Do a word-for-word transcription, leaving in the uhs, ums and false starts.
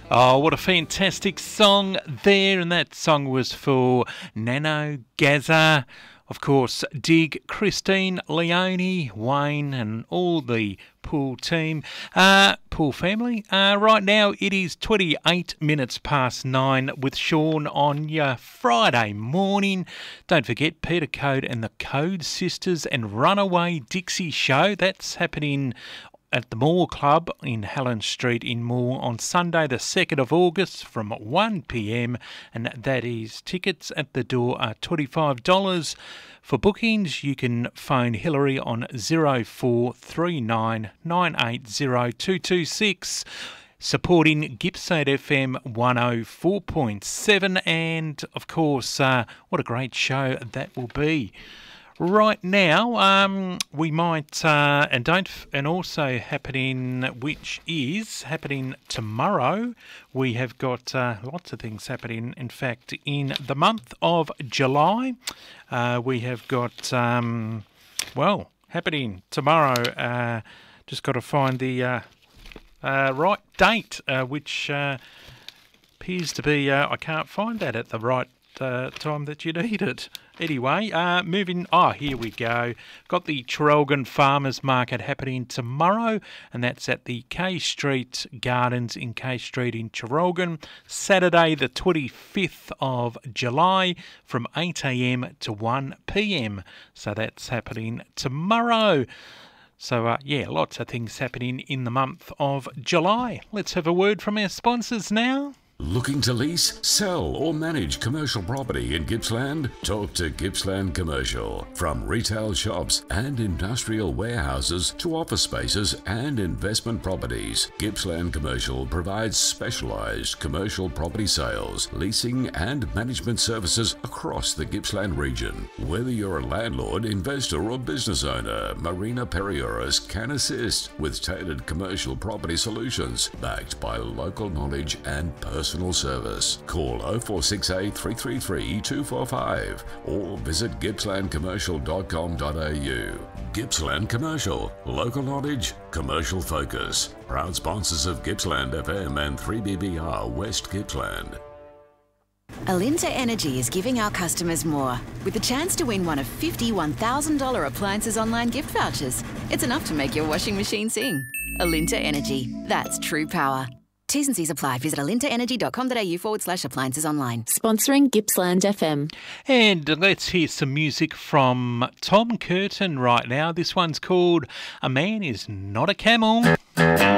Oh, what a fantastic song there. And that song was for Nano Gaza. Of course, Dig, Christine, Leonie, Wayne and all the Pool team, uh, Pool family. Uh, right now it is twenty-eight minutes past nine with Sean on your Friday morning. Don't forget Peter Code and the Code Sisters and Runaway Dixie Show. That's happening at the Moore Club in Helen Street in Moore on Sunday the second of August from one p m, and that is tickets at the door are twenty-five dollars. For bookings you can phone Hillary on zero four three nine nine eight zero two two six. Supporting Gippsland F M one oh four point seven, and of course uh, what a great show that will be. Right now, um, we might, uh, and don't, and also happening, which is happening tomorrow. We have got uh, lots of things happening. In fact, in the month of July, uh, we have got, um, well, happening tomorrow. Uh, just got to find the uh, uh, right date, uh, which uh, appears to be. Uh, I can't find that at the right uh, time that you need it. Anyway, uh, moving, oh, here we go. Got the Traralgon Farmers Market happening tomorrow, and that's at the K Street Gardens in K Street in Traralgon. Saturday, the twenty-fifth of July from eight a m to one p m. So that's happening tomorrow. So, uh, yeah, lots of things happening in the month of July. Let's have a word from our sponsors now. Looking to lease, sell or manage commercial property in Gippsland? Talk to Gippsland Commercial. From retail shops and industrial warehouses to office spaces and investment properties, Gippsland Commercial provides specialised commercial property sales, leasing and management services across the Gippsland region. Whether you're a landlord, investor or business owner, Marina Perioris can assist with tailored commercial property solutions backed by local knowledge and personal Personal service. Call oh four six eight, three three three, two four five or visit gippsland commercial dot com dot a u. Gippsland Commercial, local knowledge, commercial focus. Proud sponsors of Gippsland F M and three B B R West Gippsland. Alinta Energy is giving our customers more, with the chance to win one of fifty one thousand dollars appliances online gift vouchers. It's enough to make your washing machine sing. Alinta Energy, that's true power. T's and C's apply. Visit alintaenergy.com.au forward slash appliances online. Sponsoring Gippsland F M. And let's hear some music from Tom Curtin right now. This one's called A Man Is Not a Camel.